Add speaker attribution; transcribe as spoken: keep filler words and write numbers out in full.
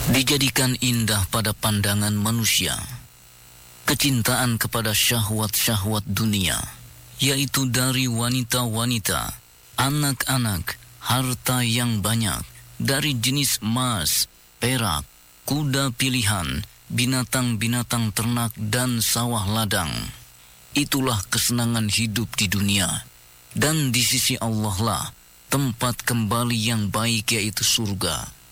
Speaker 1: dijadikan indah pada pandangan manusia. Kecintaan kepada syahwat-syahwat dunia, yaitu dari wanita-wanita, anak-anak, harta yang banyak, dari jenis emas, perak, kuda pilihan, binatang-binatang ternak dan sawah ladang. Itulah kesenangan hidup di dunia. Dan di sisi Allah lah tempat kembali yang baik, yaitu surga.